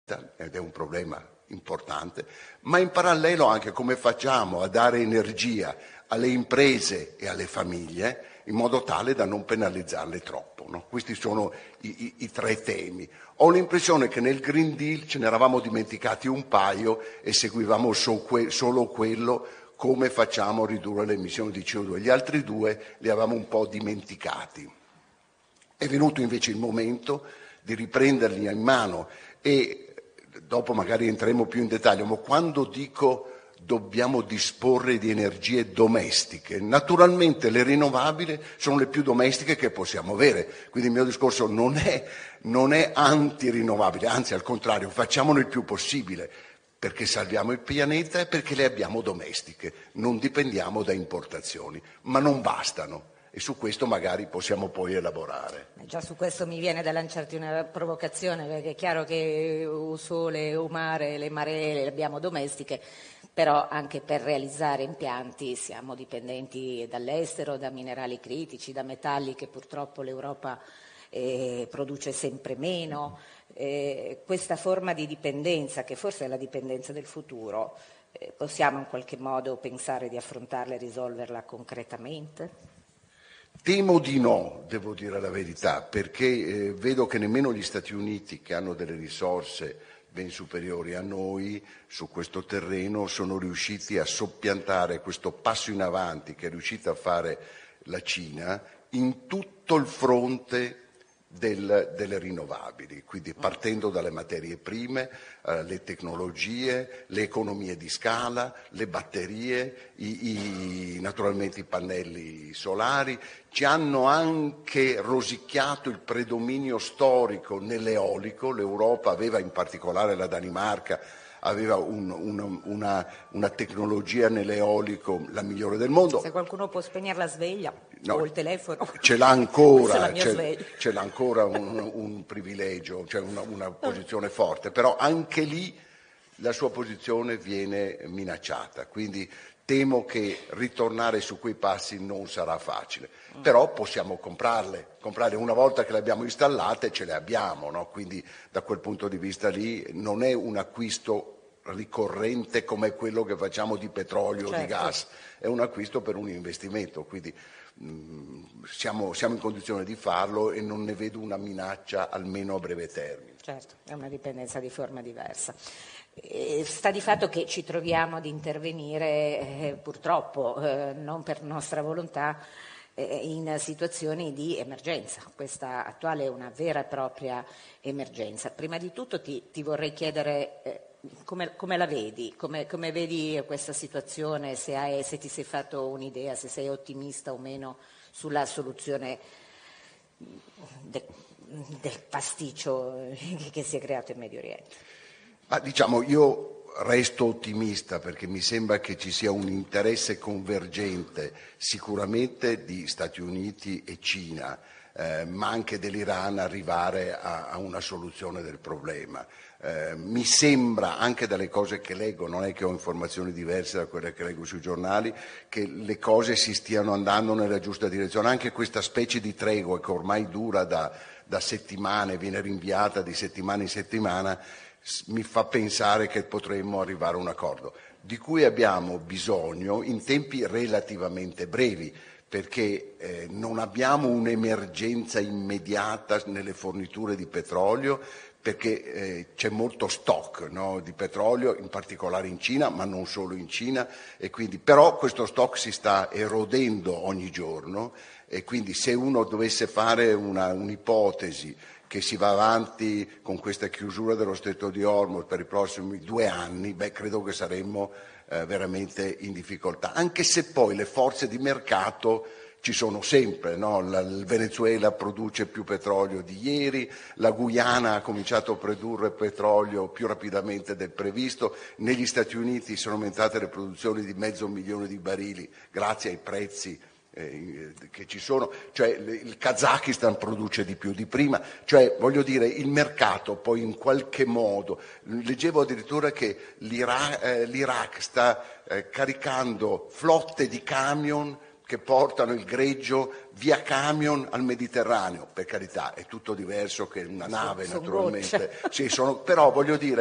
vita, ed è un problema importante, ma in parallelo anche come facciamo a dare energia alle imprese e alle famiglie in modo tale da non penalizzarle troppo, no? Questi sono i tre temi. Ho l'impressione che nel Green Deal ce ne eravamo dimenticati un paio e seguivamo solo quello, come facciamo a ridurre le emissioni di CO2. Gli altri due li avevamo un po' dimenticati. È venuto invece il momento di riprenderli in mano e dopo magari entreremo più in dettaglio, ma quando dico dobbiamo disporre di energie domestiche, naturalmente le rinnovabili sono le più domestiche che possiamo avere, quindi il mio discorso non è anti-rinnovabile, anzi al contrario, facciamolo il più possibile, perché salviamo il pianeta e perché le abbiamo domestiche, non dipendiamo da importazioni, ma non bastano. E su questo magari possiamo poi elaborare. Già su questo mi viene da lanciarti una provocazione, perché è chiaro che il sole, il mare, le maree le abbiamo domestiche, però anche per realizzare impianti siamo dipendenti dall'estero, da minerali critici, da metalli che purtroppo l'Europa produce sempre meno. Questa forma di dipendenza, che forse è la dipendenza del futuro, possiamo in qualche modo pensare di affrontarla e risolverla concretamente? Temo di no, devo dire la verità, perché vedo che nemmeno gli Stati Uniti, che hanno delle risorse ben superiori a noi su questo terreno, sono riusciti a soppiantare questo passo in avanti che è riuscita a fare la Cina in tutto il fronte delle rinnovabili, quindi partendo dalle materie prime, le tecnologie, le economie di scala, le batterie, naturalmente i pannelli solari. Ci hanno anche rosicchiato il predominio storico nell'eolico. L'Europa aveva, in particolare la Danimarca, aveva una tecnologia nell'eolico la migliore del mondo. Se qualcuno può spegnere la sveglia o il telefono, ce l'ha ancora, ce l'ha ancora un privilegio, cioè una posizione forte, però anche lì la sua posizione viene minacciata, quindi temo che ritornare su quei passi non sarà facile, però possiamo comprarle una volta che le abbiamo installate, ce le abbiamo, no? Quindi da quel punto di vista lì non è un acquisto ricorrente come quello che facciamo di petrolio o di gas, è un acquisto per un investimento, quindi siamo in condizione di farlo e non ne vedo una minaccia almeno a breve termine. Certo, è una dipendenza di forma diversa. Sta di fatto che ci troviamo ad intervenire purtroppo, non per nostra volontà, in situazioni di emergenza. Questa attuale è una vera e propria emergenza. Prima di tutto ti vorrei chiedere come la vedi, come vedi questa situazione, se ti sei fatto un'idea, se sei ottimista o meno sulla soluzione del pasticcio che si è creato in Medio Oriente. Ma diciamo, io resto ottimista perché mi sembra che ci sia un interesse convergente sicuramente di Stati Uniti e Cina, ma anche dell'Iran arrivare a una soluzione del problema. Mi sembra, anche dalle cose che leggo, non è che ho informazioni diverse da quelle che leggo sui giornali, che le cose si stiano andando nella giusta direzione. Anche questa specie di tregua che ormai dura da settimane, viene rinviata di settimana in settimana, mi fa pensare che potremmo arrivare a un accordo, di cui abbiamo bisogno in tempi relativamente brevi, perché non abbiamo un'emergenza immediata nelle forniture di petrolio, perché c'è molto stock, no, di petrolio, in particolare in Cina, ma non solo in Cina, e quindi, però questo stock si sta erodendo ogni giorno, e quindi se uno dovesse fare un'ipotesi che si va avanti con questa chiusura dello Stretto di Hormuz per i prossimi 2 anni, credo che saremmo veramente in difficoltà, anche se poi le forze di mercato ci sono sempre, no? Il Venezuela produce più petrolio di ieri, la Guyana ha cominciato a produrre petrolio più rapidamente del previsto, negli Stati Uniti sono aumentate le produzioni di 500.000 di barili grazie ai prezzi che ci sono, cioè il Kazakistan produce di più di prima, cioè voglio dire il mercato poi in qualche modo, leggevo addirittura che l'Iraq sta caricando flotte di camion che portano il greggio via camion al Mediterraneo, per carità è tutto diverso che una nave naturalmente, sì, però voglio dire